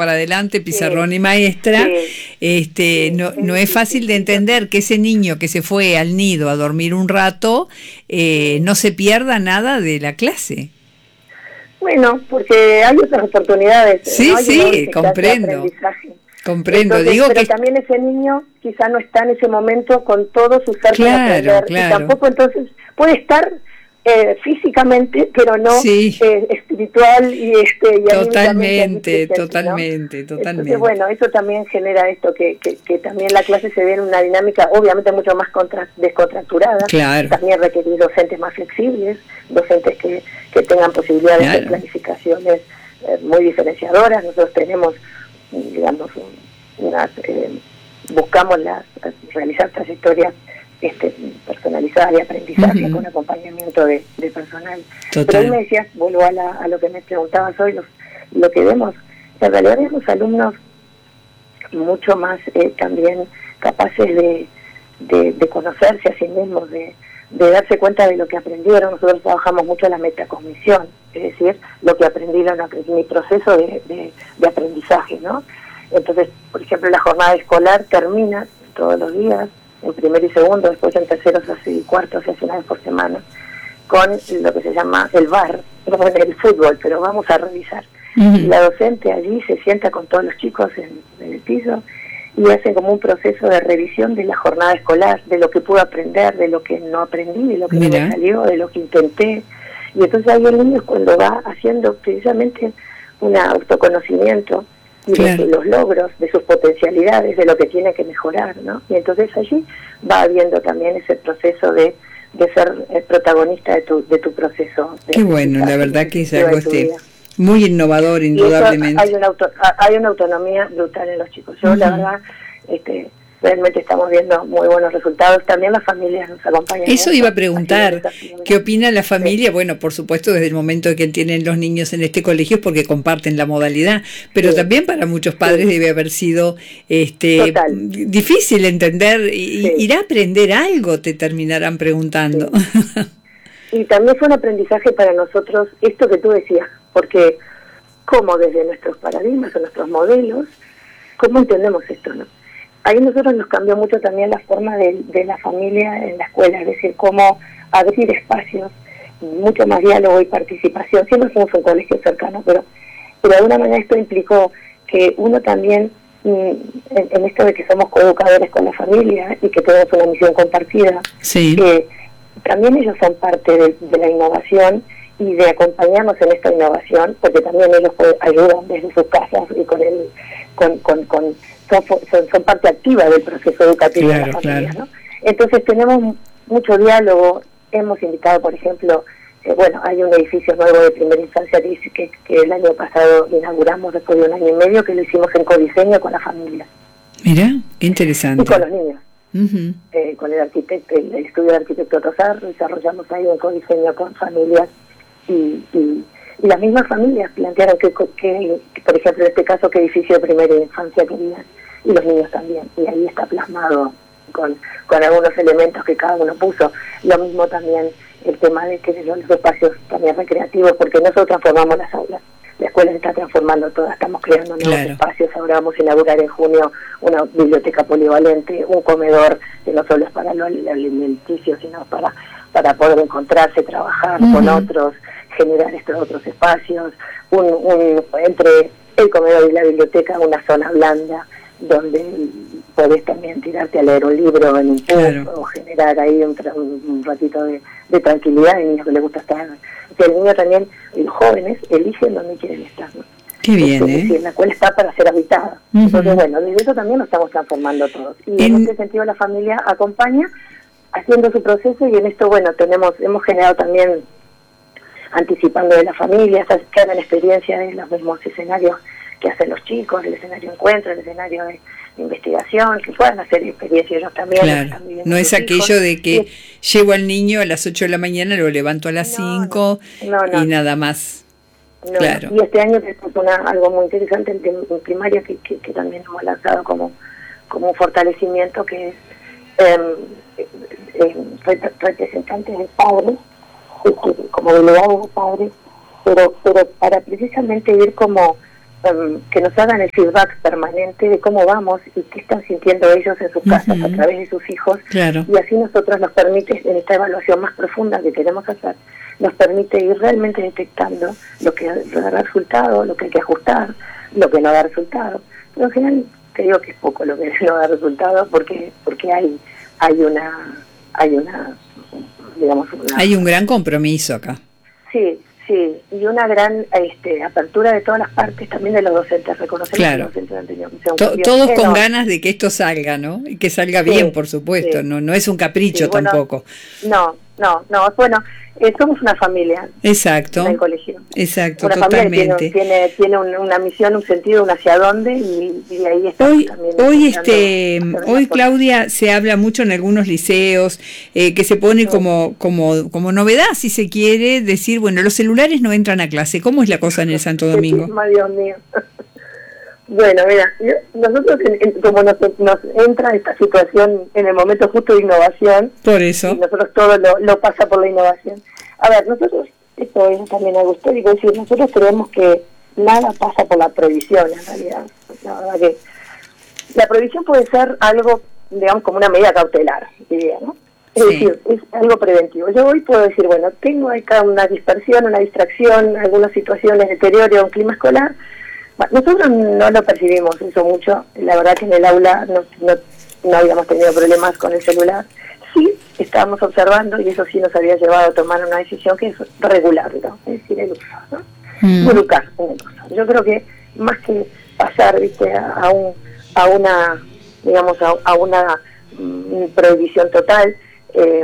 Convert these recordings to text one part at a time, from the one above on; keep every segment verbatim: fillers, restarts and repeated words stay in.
para adelante, pizarrón sí. y maestra, sí. este sí. no, no es fácil de entender que ese niño que se fue al nido a dormir un rato, eh, no se pierda nada de la clase. Bueno, porque hay otras oportunidades. Sí, ¿no? Hay sí, comprendo. Comprendo, Entonces, digo pero que también ese niño quizá no está en ese momento con todo su ser claro, para aprender. Claro. Y tampoco entonces puede estar eh, físicamente, pero no sí. eh, espiritual y este y totalmente, presente, totalmente, ¿no? totalmente. Entonces, bueno, eso también genera esto, que, que, que también la clase se ve en una dinámica obviamente mucho más contra, descontracturada. Claro. También requerir docentes más flexibles, docentes que, que tengan posibilidades claro. de planificaciones eh, muy diferenciadoras. Nosotros tenemos, digamos, unas, eh, buscamos las, realizar trayectorias este, personalizadas de aprendizaje uh-huh. con acompañamiento de, de personal. Total. Pero ahí me decías, vuelvo a, la, a lo que me preguntabas hoy, los, lo que vemos, en realidad vemos alumnos mucho más eh, también capaces de, de, de conocerse a sí mismos, de, de darse cuenta de lo que aprendieron. Nosotros trabajamos mucho en la metacognición, es decir, lo que aprendieron, mi proceso de, de, de aprendizaje, ¿no? Entonces, por ejemplo, la jornada escolar termina todos los días, en primero y segundo, después en tercero y cuarto, se hace una vez por semana, con lo que se llama el V A R, como en el fútbol, pero vamos a revisar. Uh-huh. Y la docente allí se sienta con todos los chicos en, en el piso y hace como un proceso de revisión de la jornada escolar, de lo que pude aprender, de lo que no aprendí, de lo que Mira. no me salió, de lo que intenté. Y entonces ahí el niño, cuando va haciendo precisamente un autoconocimiento y claro. de los logros, de sus potencialidades, de lo que tiene que mejorar, ¿no? Y entonces allí va habiendo también ese proceso de, de ser el protagonista de tu, de tu proceso. De Qué bueno, la verdad que es algo este, muy innovador, indudablemente. Y eso, hay, una auto, hay una autonomía brutal en los chicos. Yo, uh-huh. la verdad, este, realmente estamos viendo muy buenos resultados. También las familias nos acompañan. Eso iba a preguntar, ¿qué opina la familia? Sí. Bueno, por supuesto, desde el momento que tienen los niños en este colegio es porque comparten la modalidad, pero sí. también para muchos padres sí. debe haber sido este difícil entender, y, sí. ¿irá a aprender algo? Te terminarán preguntando. Sí. Y también fue un aprendizaje para nosotros, esto que tú decías, porque como desde nuestros paradigmas o nuestros modelos, ¿cómo entendemos esto, no? Ahí nosotros nos cambió mucho también la forma de, de la familia en la escuela, es decir, cómo abrir espacios, mucho más diálogo y participación. Siempre fuimos un colegio cercano, pero, pero de alguna manera esto implicó que uno también, en, en esto de que somos coeducadores con la familia y que tenemos una misión compartida, sí. que también ellos son parte de, de la innovación y de acompañarnos en esta innovación, porque también ellos pues, ayudan desde sus casas y con el con, con, con son, son, son parte activa del proceso educativo claro, de la familia, claro. ¿no? Entonces tenemos mucho diálogo. Hemos invitado, por ejemplo, eh, bueno, hay un edificio nuevo de primera infancia que, que, que el año pasado inauguramos después de un año y medio, que lo hicimos en codiseño con la familia. Mira, qué interesante. Y con los niños. Uh-huh. Eh, con el arquitecto, el, el estudio de arquitecto Tosar, desarrollamos ahí un codiseño con familias y, y, y las mismas familias plantearon que, que, que, por ejemplo, en este caso, qué edificio de primera infancia querían, y los niños también, y ahí está plasmado con, con algunos elementos que cada uno puso. Lo mismo también el tema de que los espacios también recreativos, porque nosotros transformamos las aulas. La escuela se está transformando toda, estamos creando nuevos claro. espacios. Ahora vamos a inaugurar en junio una biblioteca polivalente, un comedor que no solo es para lo alimenticio, sino para, para poder encontrarse, trabajar uh-huh. con otros, generar estos otros espacios, un, un entre el comedor y la biblioteca una zona blanda, donde podés también tirarte a leer un libro en un curso, claro. o generar ahí un, un ratito de, de tranquilidad. Hay niños que les gusta estar, o sea, el niño también, y los jóvenes eligen dónde quieren estar, ¿no? Qué bien, es decir, ¿eh? la escuela está para ser habitada. Uh-huh. Entonces, bueno, desde eso también nos estamos transformando todos. Y en, en este sentido la familia acompaña haciendo su proceso, y en esto, bueno, tenemos hemos generado también, anticipando de la familia, que hagan experiencia de los mismos escenarios que hacen los chicos, el escenario encuentro, el escenario de, de investigación, que puedan hacer experiencia ellos también. Claro, no es aquello hijos. de que sí. llevo al niño a las ocho de la mañana, lo levanto a las cinco no, no, no. y nada más. No, claro. Y este año tenemos una, algo muy interesante en, en primaria que, que, que también hemos lanzado como, como un fortalecimiento, que es eh, eh, representantes de padres, como delegados de padres, pero, pero para precisamente ir como um, que nos hagan el feedback permanente de cómo vamos y qué están sintiendo ellos en sus casas uh-huh. a través de sus hijos, claro. y así nosotros nos permite, en esta evaluación más profunda que queremos hacer, nos permite ir realmente detectando lo que da resultado, lo que hay que ajustar, lo que no da resultado. Pero al final te digo que es poco lo que no da resultado, porque porque hay hay una hay una digamos una, hay un gran compromiso acá. Sí, sí, y una gran este, apertura de todas las partes, también de los docentes. Reconocemos claro. que los docentes han tenido un to, todos enorme. con ganas de que esto salga, ¿no? Y que salga sí, bien, por supuesto. Sí. No no es un capricho sí, bueno, tampoco. No, no, no. Bueno, eh, somos una familia. Exacto. En el colegio. Exacto, una totalmente. Familia tiene, tiene, tiene un, una misión, un sentido, un hacia dónde, y, y ahí está. Hoy, hoy, este, hoy Claudia, se habla mucho en algunos liceos eh, que se pone sí. como, como, como novedad, si se quiere, decir, bueno, los celulares no entran a clase. ¿Cómo es la cosa en el Santo Domingo? Dios mío. Bueno, mira, yo, nosotros, en, en, como nos, nos entra esta situación en el momento justo de innovación, por eso, y nosotros todo lo, lo pasa por la innovación. A ver, nosotros, esto es también algo histórico, es decir, nosotros creemos que nada pasa por la prohibición, en realidad. La verdad que la prohibición puede ser algo, digamos, como una medida cautelar, diría, ¿no? Es sí. decir, es algo preventivo. Yo hoy puedo decir, bueno, tengo acá una dispersión, una distracción, algunas situaciones de deterioro en un clima escolar. Nosotros no lo percibimos eso mucho, la verdad que en el aula no, no, no habíamos tenido problemas con el celular. Sí, estábamos observando, y eso sí nos había llevado a tomar una decisión, que es regularlo, es decir, el uso, ¿no? Mm. Educar en el uso. Yo creo que más que pasar, viste, a, a un a una, digamos, a, a una mm, prohibición total, eh,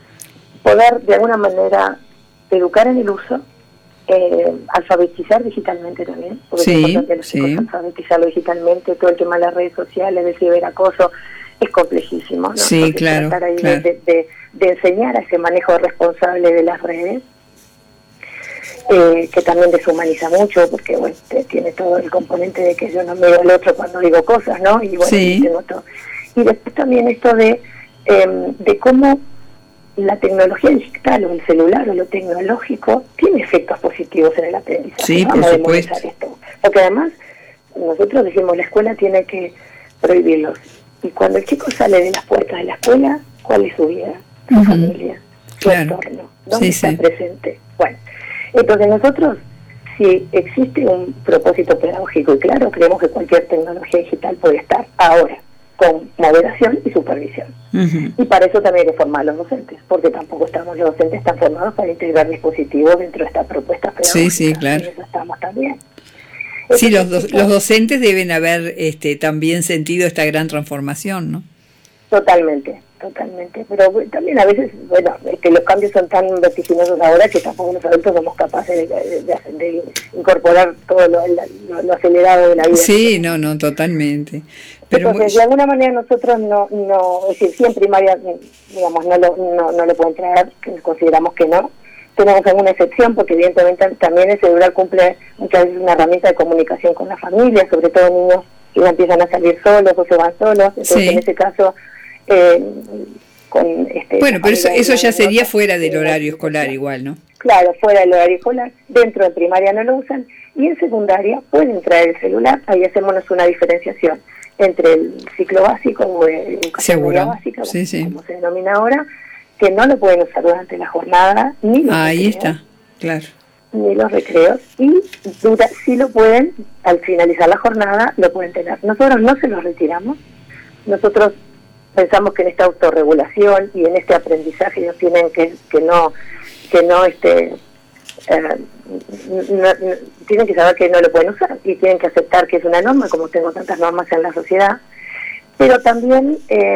poder de alguna manera educar en el uso, Eh, alfabetizar digitalmente también, porque sí, es importante los chicos sí. alfabetizarlo digitalmente. Todo el tema de las redes sociales, del ciberacoso, es complejísimo, ¿no? Sí, Entonces, claro, tratar ahí claro. De, de, de enseñar a ese manejo responsable de las redes, eh, que también deshumaniza mucho, porque bueno, tiene todo el componente de que yo no miro al otro cuando digo cosas, ¿no? Y bueno, sí. tengo todo. Y después también esto de, eh, de cómo la tecnología digital o el celular o lo tecnológico tiene efectos positivos en el aprendizaje. Sí, Vamos por a supuesto. Esto. Porque además, nosotros decimos, la escuela tiene que prohibirlos. Y cuando el chico sale de las puertas de la escuela, ¿cuál es su vida? Su uh-huh. familia, su claro. entorno, ¿dónde sí, está sí. presente? Bueno, entonces nosotros, si existe un propósito pedagógico, y claro, creemos que cualquier tecnología digital puede estar ahora, con moderación y supervisión. Uh-huh. Y para eso también hay que formar a los docentes, porque tampoco estamos los docentes están formados para integrar dispositivos dentro de estas propuestas pedagógicas. Sí, sí, claro. Y eso estamos también. Sí, los, do- los docentes deben haber este, también sentido esta gran transformación, ¿no? Totalmente, totalmente. Pero también a veces, bueno, es que los cambios son tan vertiginosos ahora que tampoco los adultos somos capaces de, de, de, de incorporar todo lo, lo, lo acelerado de la vida. Sí, no, no, totalmente. Pero entonces, muy... de alguna manera nosotros no, no, es decir, sí en primaria, digamos, no lo, no, no lo pueden traer, consideramos que no. Tenemos alguna excepción porque evidentemente también el celular cumple muchas veces una herramienta de comunicación con la familia, sobre todo niños que ya empiezan a salir solos o se van solos, entonces sí. en ese caso... Eh, con este, bueno, pero eso, eso ya sería fuera del horario escolar igual, ¿no? Claro, fuera del horario escolar, dentro de primaria no lo usan, y en secundaria pueden traer el celular, ahí hacemos una diferenciación entre el ciclo básico o educación media básica, sí, sí. como se denomina ahora, que no lo pueden usar durante la jornada, ni los ahí recreos, está, claro. ni los recreos, y dura, si lo pueden, al finalizar la jornada, lo pueden tener. Nosotros no se los retiramos, nosotros pensamos que en esta autorregulación y en este aprendizaje ellos tienen que, que no, que no este eh, no, no, tienen que saber que no lo pueden usar y tienen que aceptar que es una norma, como tengo tantas normas en la sociedad, pero también eh,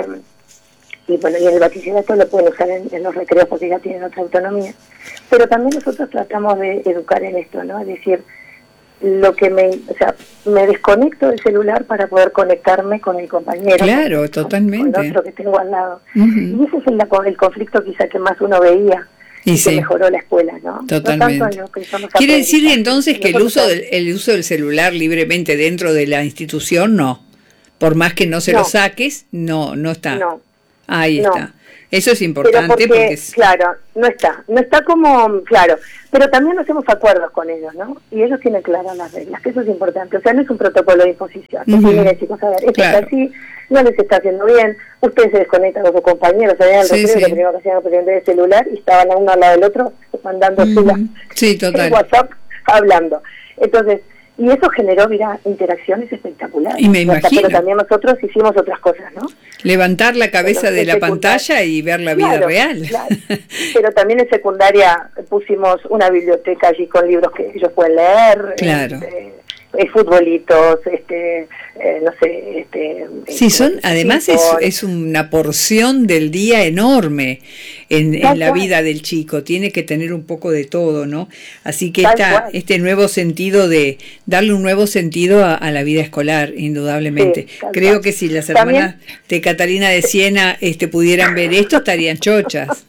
y bueno, y en el bachillerato lo pueden usar en, en los recreos porque ya tienen otra autonomía, pero también nosotros tratamos de educar en esto, ¿no? Es decir, lo que me, o sea, me desconecto del celular para poder conectarme con mi compañero, claro, con, totalmente, con otro que tengo al lado. Uh-huh. Y ese es el, el conflicto quizá que más uno veía y, y sí. que mejoró la escuela, ¿no? Totalmente. No tanto que Quiere decir entonces que el uso del el uso del celular libremente dentro de la institución no, por más que no se no. lo saques, no, no está. No. Ahí no. está. Eso es importante pero porque, porque es... claro, no está, no está como, claro, pero también hacemos acuerdos con ellos, ¿no? Y ellos tienen claras las reglas, que eso es importante, o sea, no es un protocolo de imposición. Uh-huh. Decir, mire, chicos, a ver, esto claro. está así, no les está haciendo bien, ustedes se desconectan con sus compañeros, salían al recreo, la primera ocasión que prendían el celular y estaban uno al lado del otro mandando uh-huh. la, sí, total. el WhatsApp hablando. Entonces, y eso generó, mira, interacciones espectaculares. Y me imagino. Pero también nosotros hicimos otras cosas, ¿no? Levantar la cabeza pero de la pantalla y ver la vida claro, real. Claro. Pero también en secundaria pusimos una biblioteca allí con libros que ellos pueden leer. Claro. Este, eh, futbolitos, este, eh, no sé, este. Sí, son, además es, es una porción del día enorme en, en la vida del chico. Tiene que tener un poco de todo, ¿no? Así que esta, este nuevo sentido de darle un nuevo sentido a, a la vida escolar, indudablemente. Sí, creo que si las hermanas ¿también? De Catalina de Siena este, pudieran ver esto, estarían chochas.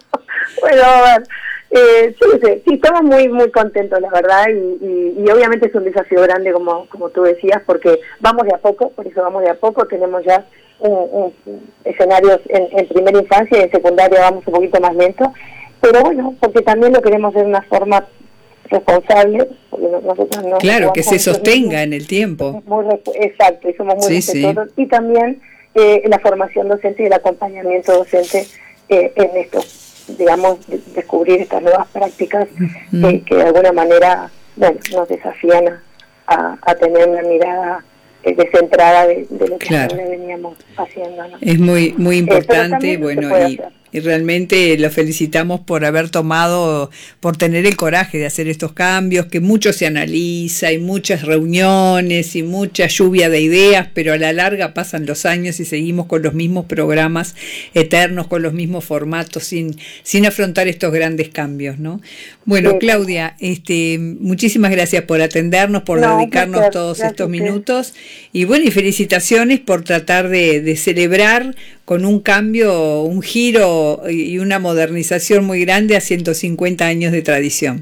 Bueno, a ver. Eh, sí, sí, sí, estamos muy muy contentos, la verdad, y, y, y obviamente es un desafío grande, como como tú decías, porque vamos de a poco, por eso vamos de a poco, tenemos ya un, un, escenarios en, en primera infancia y en secundaria vamos un poquito más lento, pero bueno, porque también lo queremos hacer de una forma responsable, porque nosotros no... Claro, que se sostenga en el tiempo. Muy, exacto, y somos muy sí, respetuosos, sí. Y también eh, la formación docente y el acompañamiento docente eh, en esto. Digamos, de, descubrir estas nuevas prácticas mm. que, que de alguna manera, bueno, nos desafían a, a, a tener una mirada eh, descentrada de, de lo que claro. veníamos haciendo, ¿no? Es muy muy importante, eh, bueno, y, y realmente lo felicitamos por haber tomado, por tener el coraje de hacer estos cambios, que mucho se analiza, y muchas reuniones y mucha lluvia de ideas, pero a la larga pasan los años y seguimos con los mismos programas eternos, con los mismos formatos, sin, sin afrontar estos grandes cambios, ¿no? Bueno, sí. Claudia, este, muchísimas gracias por atendernos, por no, dedicarnos gracias, todos gracias estos minutos, y bueno, y felicitaciones por tratar de, de celebrar con un cambio, un giro y una modernización muy grande a ciento cincuenta años de tradición.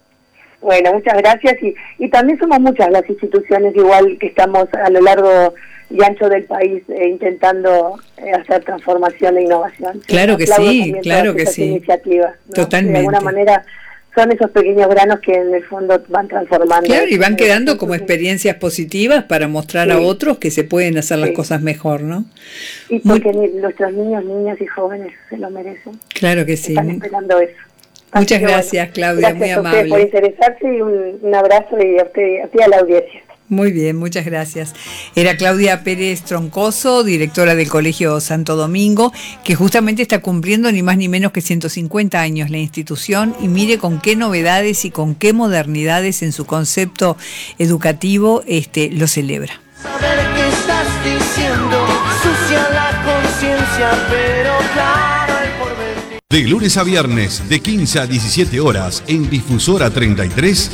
Bueno, muchas gracias, y, y también somos muchas las instituciones igual que estamos a lo largo y ancho del país eh, intentando eh, hacer transformación e innovación. Claro que sí, claro que sí. Iniciativas, ¿no? Totalmente. De alguna manera son esos pequeños granos que en el fondo van transformando. Claro, y van quedando como experiencias positivas para mostrar sí. a otros que se pueden hacer las sí. cosas mejor, ¿no? Y porque Muy... nuestros niños, niñas y jóvenes se lo merecen. Claro que sí. Están esperando eso. Muchas Así gracias, bueno, Claudia, gracias muy a amable. Por interesarse, y un, un abrazo y a usted, a ti a la audiencia. Muy bien, muchas gracias. Era Claudia Pérez Troncoso, directora del Colegio Santo Domingo, que justamente está cumpliendo ni más ni menos que ciento cincuenta años la institución, y mire con qué novedades y con qué modernidades en su concepto educativo este, lo celebra. Saber qué estás diciendo, sucia la conciencia, pero claro el porvenir. De lunes a viernes, de quince a diecisiete horas, en Difusora treinta y tres...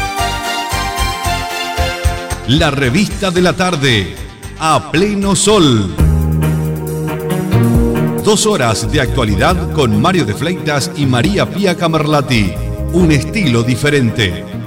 La revista de la tarde, A Pleno Sol. Dos horas de actualidad con Mario de Fleitas y María Pía Camerlati. Un estilo diferente.